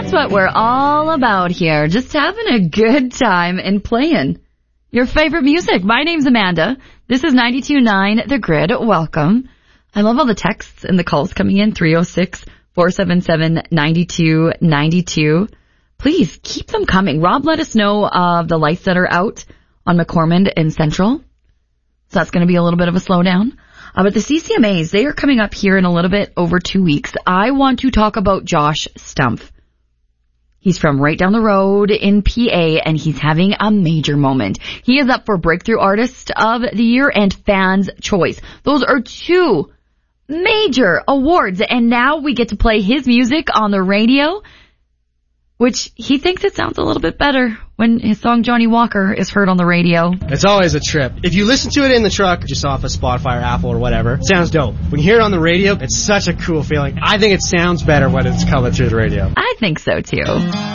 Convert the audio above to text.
that's what we're all about here. Just having a good time and playing your favorite music. My name's Amanda. This is 92.9 The Grid. Welcome. I love all the texts and the calls coming in. 306-477-9292. Please keep them coming. Rob let us know of the lights that are out on McCormick and Central. So that's going to be a little bit of a slowdown. But the CCMAs, they are coming up here in a little bit over 2 weeks. I want to talk about Josh Stumpf. He's from right down the road in PA, and he's having a major moment. He is up for Breakthrough Artist of the Year and Fans' Choice. Those are two major awards, and now we get to play his music on the radio, which he thinks it sounds a little bit better when his song Johnny Walker is heard on the radio. It's always a trip. If you listen to it in the truck, just off of Spotify or Apple or whatever, it sounds dope. When you hear it on the radio, it's such a cool feeling. I think it sounds better when it's coming through the radio. I think so too.